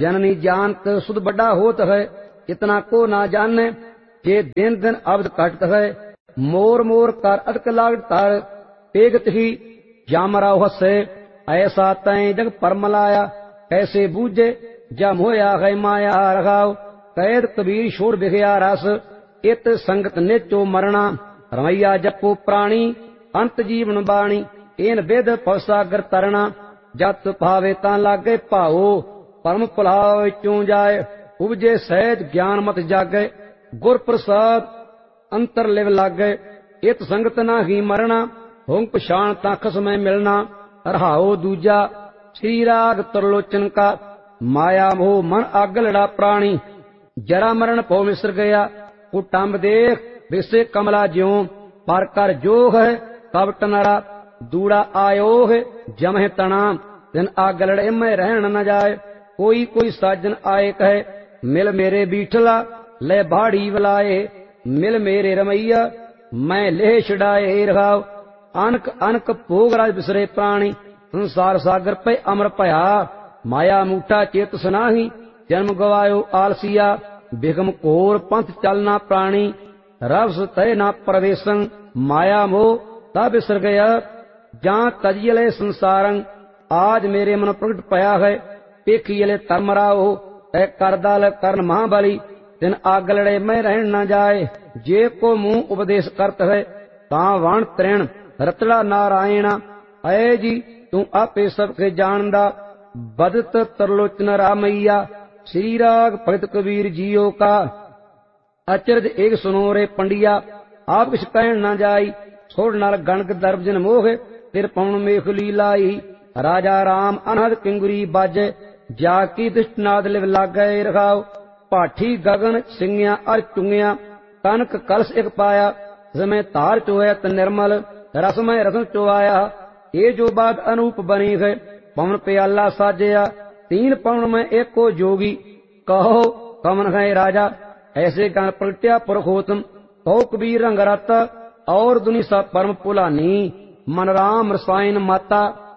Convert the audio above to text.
जननी जानत सुध बड़ा होत है, इतना को ना जाने। जे दिन दिन अवध कटत है, मोर मोर कर अदक लागत तार। पेगत ही जामरा हसे, ऐसा तय जग परमलाया। कैसे बूझे जम होया है माया रघाव। कैद कबीर छोड़ बिगया रस, इत संगत नेचो मरना। रमैया जपो प्राणी अंत जीवन बाणी। इन विद पवसागर तरना, जत भावे तां लागे भाओ। परम भुलाव चों जाए, उपजे सहज ज्ञान मत जागे। गुर प्रसाद अंतर लिव लागे, इत संगत ना ही मरना। हों पछाण तां खसमै मिलना, रहाओ दूजा श्री राग तरलोचन का। माया मोह मन आग लड़ा प्राणी, जरा मरण पौ मिसर गया। कुटुंब देख विसे कमला ज्यों, पर कर जोग है कपट नरा। दूड़ा आयो है जमह तना, दिन आग लड़े में रहन न जाए। कोई कोई साजन आए कहे, मिल मेरे बीठला ले भाड़ी वलाए। मिल मेरे रमैया मैं लेह छड़ाए रघाव। अनक अनक भोग राज बिसरे प्राणी, संसार सागर पे अमर भया। माया मूठा चेत सुनाही, जन्म गवायो आलसिया। बिगम घोर पंथ चलना प्राणी, रवस तय ना प्रवेशन। माया मोह ता बिसर गया, जां तजियले संसारं। आज मेरे मन प्रगट पया है, पेखियले तरमराओ। तय करदाल कर्ण महाबली, दिन आग लड़े में रहन न जाए। जे को मुंह उपदेश करत है, तां वाण तृण रतड़ा नारायण। अय जी तू आपे सबके जानदा, बदत तरलोचन रामैया। श्री राग भगत कबीर जियो का। अचरज एक सुनो रे पंडिया, आप किछ कहन न जाई। छोड़ नर गणक दर्भ जन मोह, तिर पवन मेख लीलाई। राजा राम अनहद किंगुरी बाजे, जाकी दुष्टनाद लिव लागै रघाव। पाठी गगन सिंगिया अर चुंगिया, कनक कलश एक पाया। समय तार चोया त निर्मल, रसमय रतन चोआया। ये जो बात अनूप बनी है, पवन प्याला साजया। तीन पवन में एक को जोगी, कहो कमन है राजा। ऐसे गान प्रगट्या पुरखोतम, कहो कबीर रंग रता। और दुनि सा परम पुलानी, मन राम रसायन माता।